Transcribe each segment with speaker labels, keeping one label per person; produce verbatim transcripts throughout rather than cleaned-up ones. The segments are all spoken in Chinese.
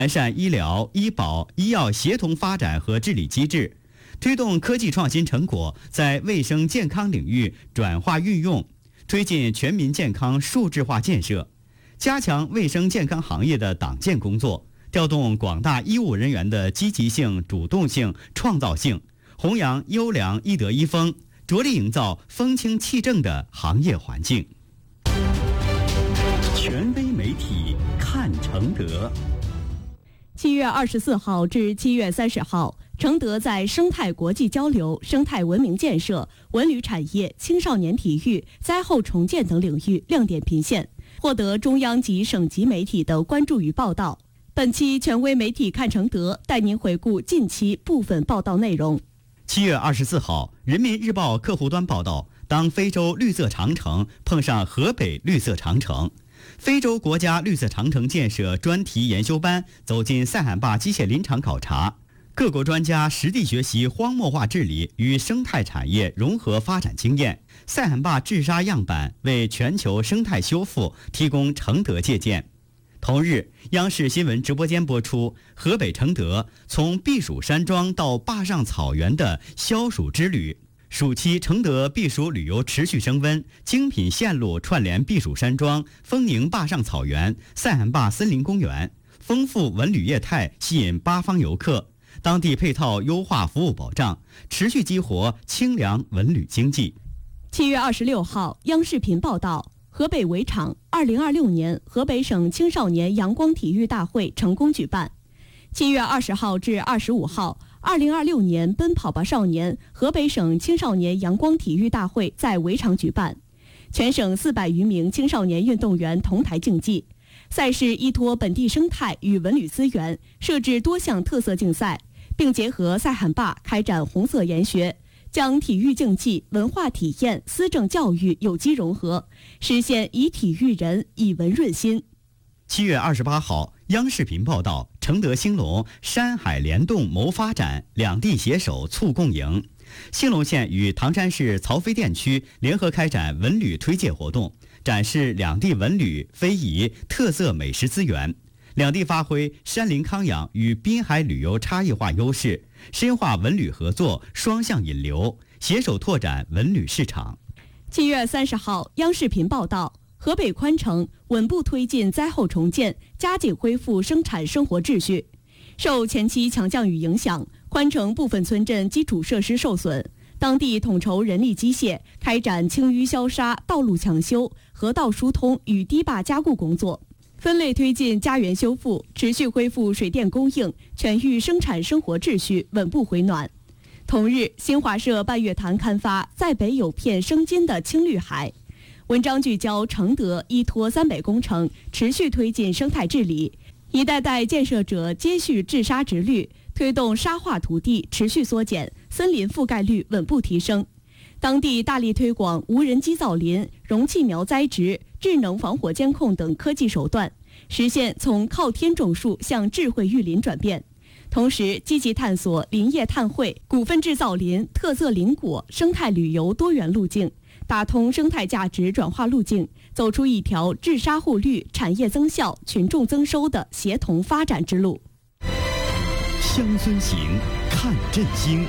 Speaker 1: 完善医疗、医保、医药协同发展和治理机制，推动科技创新成果在卫生健康领域转化运用，推进全民健康数字化建设，加强卫生健康行业的党建工作，调动广大医务人员的积极性、主动性、创造性，弘扬优良医德医风，着力营造风清气正的行业环境。权威媒体看承德。
Speaker 2: 七月二十四号至七月三十号，承德在生态国际交流、生态文明建设、文旅产业、青少年体育、灾后重建等领域亮点频现，获得中央及省级媒体的关注与报道。本期权威媒体看承德带您回顾近期部分报道内容。
Speaker 1: 七月二十四号，人民日报客户端报道，当非洲绿色长城碰上河北绿色长城，非洲国家绿色长城建设专题研修班走进塞罕坝机械林场考察，各国专家实地学习荒漠化治理与生态产业融合发展经验，塞罕坝治沙样板为全球生态修复提供承德借鉴。同日，央视新闻直播间播出河北承德从避暑山庄到坝上草原的消暑之旅。暑期承德避暑旅游持续升温，精品线路串联避暑山庄、丰宁坝上草原、塞罕坝森林公园，丰富文旅业态吸引八方游客。当地配套优化服务保障，持续激活清凉文旅经济。
Speaker 2: 七月二十六号，央视频报道，河北围场二零二六年河北省青少年阳光体育大会成功举办。七月二十号至二十五号，二零二六年奔跑吧少年河北省青少年阳光体育大会在围场举办，全省四百余名青少年运动员同台竞技。赛事依托本地生态与文旅资源，设置多项特色竞赛，并结合塞罕坝开展红色研学，将体育竞技、文化体验、思政教育有机融合，实现以体育人、以文润心。
Speaker 1: 七月二十八号，央视频报道，承德兴隆山海联动谋发展，两地携手促共赢。兴隆县与唐山市曹妃甸区联合开展文旅推介活动，展示两地文旅、非遗、特色美食资源。两地发挥山林康养与滨海旅游差异化优势，深化文旅合作，双向引流，携手拓展文旅市场。
Speaker 2: 七月三十号，央视频报道，河北宽城稳步推进灾后重建，加紧恢复生产生活秩序。受前期强降雨影响，宽城部分村镇基础设施受损，当地统筹人力机械，开展清淤消杀、道路抢修、河道疏通与堤坝加固工作，分类推进家园修复，持续恢复水电供应，全域生产生活秩序稳步回暖。同日，新华社半月谈刊发《在北有片生金的青绿海》，文章聚焦承德依托三北工程，持续推进生态治理，一代代建设者接续治沙直律，推动沙化土地持续缩减，森林覆盖率稳步提升。当地大力推广无人机造林、容器苗栽植、智能防火监控等科技手段，实现从靠天种树向智慧育林转变。同时，积极探索林业碳汇、股份制造林、特色林果、生态旅游多元路径，打通生态价值转化路径，走出一条治沙护绿、产业增效、群众增收的协同发展之路。
Speaker 1: 乡村行，看振兴。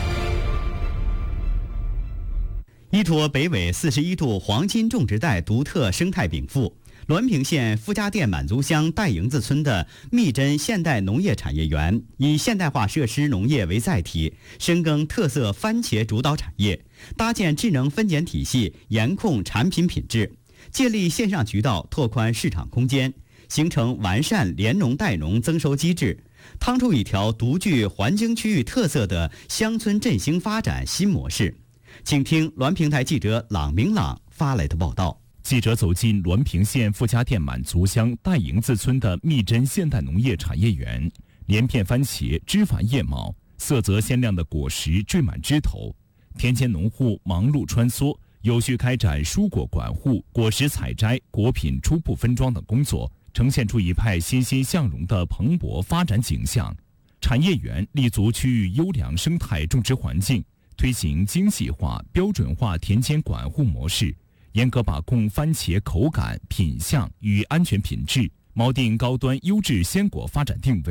Speaker 1: 依托北纬四十一度黄金种植带独特生态禀赋，滦平县傅家店满族乡戴营子村的密珍现代农业产业园，以现代化设施农业为载体，深耕特色番茄主导产业，搭建智能分拣体系，严控产品品质，建立线上渠道，拓宽市场空间，形成完善联农代农增收机制，趟出一条独具环京区域特色的乡村振兴发展新模式。请听滦平台记者朗明朗发来的报道。
Speaker 3: 记者走进滦平县傅家店满族乡戴营子村的密珍现代农业产业园，连片番茄枝繁叶茂，色泽鲜亮的果实缀满枝头，田间农户忙碌穿梭，有序开展蔬果管护、果实采摘、果品初步分装等工作，呈现出一派欣欣向荣的蓬勃发展景象。产业园立足区域优良生态种植环境，推行精细化、标准化田间管护模式，严格把控番茄口感、品相与安全品质， 锚定高端优质鲜果发展定位。